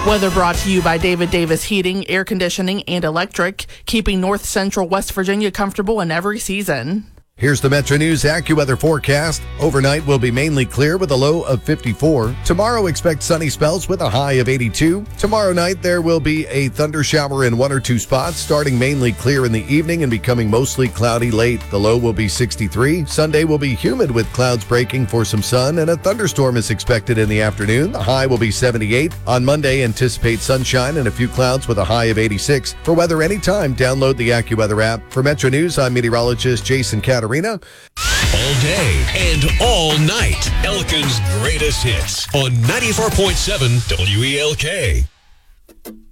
Weather brought to you by David Davis Heating, Air Conditioning, and Electric, keeping North Central West Virginia comfortable in every season. Here's the Metro News AccuWeather forecast. Overnight will be mainly clear with a low of 54. Tomorrow expect sunny spells with a high of 82. Tomorrow night there will be a thunder shower in one or two spots, starting mainly clear in the evening and becoming mostly cloudy late. The low will be 63. Sunday will be humid with clouds breaking for some sun, and a thunderstorm is expected in the afternoon. The high will be 78. On Monday, anticipate sunshine and a few clouds with a high of 86. For weather anytime, download the AccuWeather app. For Metro News, I'm meteorologist Jason Catarina. All day and all night. Elkin's greatest hits on 94.7 WELK.